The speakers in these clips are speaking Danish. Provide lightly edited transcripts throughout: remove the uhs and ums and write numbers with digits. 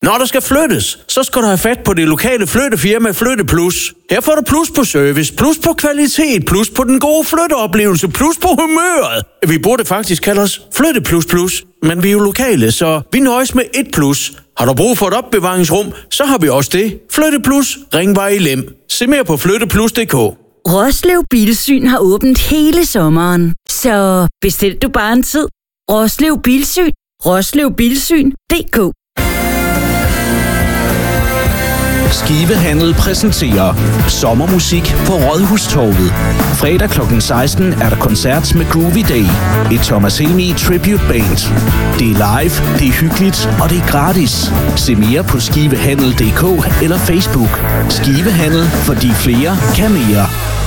Når der skal flyttes, så skal du have fat på det lokale flyttefirma Flytte Plus. Her får du plus på service, plus på kvalitet, plus på den gode flytteoplevelse, plus på humøret. Vi burde faktisk kalde os Flytte Plus Plus, men vi er jo lokale, så vi nøjes med et plus. Har du brug for et opbevaringsrum, så har vi også det. Flytte Plus, Ringvej i Lem. Se mere på flytteplus.dk. Roslev Bilsyn har åbent hele sommeren, så bestil du bare en tid. Roslev Bilsyn. roslevbilsyn.dk. Skive Handel præsenterer sommermusik på Rådhustorvet. Fredag kl. 16 er der koncert med Groovy Day, et Thomas Helmig Tribute Band. Det er live, det er hyggeligt og det er gratis. Se mere på skivehandel.dk eller Facebook. Skive Handel, fordi flere kan mere.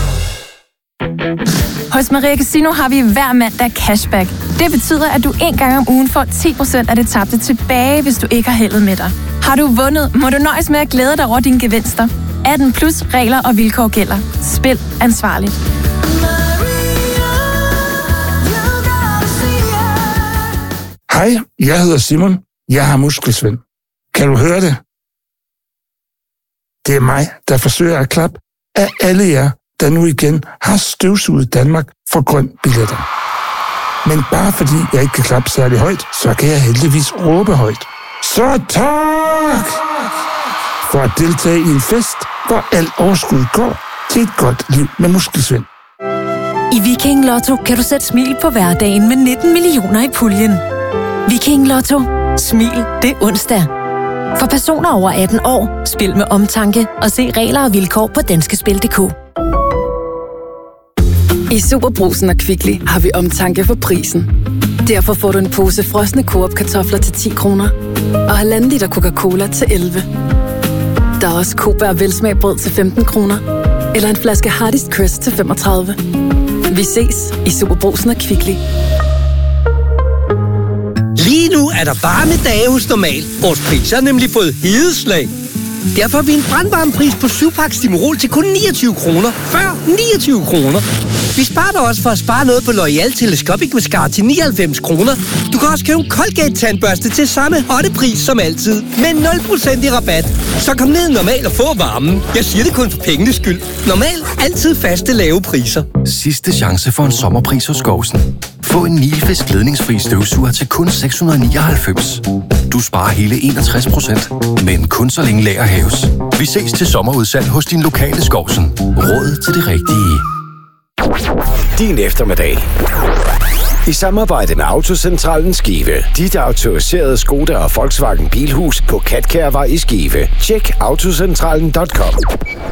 Hos Maria Casino har vi hver mandag cashback. Det betyder, at du en gang om ugen får 10% af det tabte tilbage, hvis du ikke har heldet med dig. Har du vundet, må du nøjes med at glæde dig over dine gevinster. 18 plus regler og vilkår gælder. Spil ansvarligt. Hej, jeg hedder Simon. Jeg har muskelsvind. Kan du høre det? Det er mig, der forsøger at klappe af alle jer, der nu igen har støvsuget Danmark for grøn billetter. Men bare fordi jeg ikke kan klappe særlig højt, så kan jeg heldigvis råbe højt. Så tak! For at deltage i en fest, hvor alt overskud går til et godt liv med muskelsvind. I Viking Lotto kan du sætte smil på hverdagen med 19 millioner i puljen. Viking Lotto. Smil det onsdag. For personer over 18 år, spil med omtanke og se regler og vilkår på danskespil.dk. I SuperBrugsen og Kvickly har vi omtanke for prisen. Derfor får du en pose frosne Coop-kartofler til 10 kroner og 1,5 liter Coca-Cola til 11. Der er også Cobær velsmagbrød til 15 kroner eller en flaske Hardest Crest til 35. Vi ses i SuperBrugsen og Kvickly. Lige nu er der varme dage hos Normal. Vores priser er nemlig fået hedeslag. Derfor har vi en brandvarm pris på 7-pakke Stimorol til kun 29 kroner. Før 29 kroner. Vi sparer dig også for at spare noget på L'Oreal Telescopic Mascara til 99 kroner. Du kan også købe en Colgate-tandbørste til samme hotte pris som altid. Med 0% i rabat. Så kom ned Normal og få varmen. Jeg siger det kun for pengenes skyld. Normal. Altid faste lave priser. Sidste chance for en sommerpris hos Gårdsen. Få en Nilfisk ledningsfri støvsuger til kun 699. Du sparer hele 61%, men kun så længe lager hæves. Vi ses til sommerudsalg hos din lokale Gårdsen. Råd til det rigtige. Din eftermiddag. I samarbejde med Autocentralen Skive. Dit autoriserede Skoda og Volkswagen Bilhus på Katkærvej i Skive. Tjek autocentralen.com.